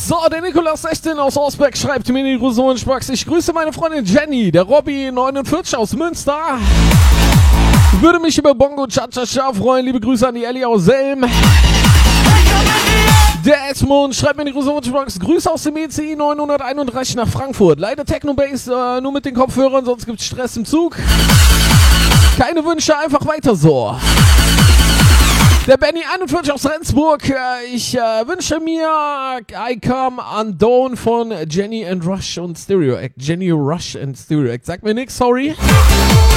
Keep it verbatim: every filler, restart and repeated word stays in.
So, der Nikolaus sechzehn aus Osbeck schreibt mir die Rosenspacks. Ich grüße meine Freundin Jenny, der Robby neunundvierzig aus Münster. Würde mich über Bongo Cha-Cha-Cha freuen. Liebe Grüße an die Ellie aus Selm. Der Edmund schreibt mir die Rosenspacks. Grüße aus dem E C I neunhunderteinunddreißig nach Frankfurt. Leider Technobase äh, nur mit den Kopfhörern, sonst gibt's Stress im Zug. Keine Wünsche, einfach weiter so. Der Benny einundvierzig aus Rendsburg. Ich äh, wünsche mir I Come Undone von Jenny and Rush und Stereo Act. Jenny Rush and Stereo Act. Sagt mir nix, sorry.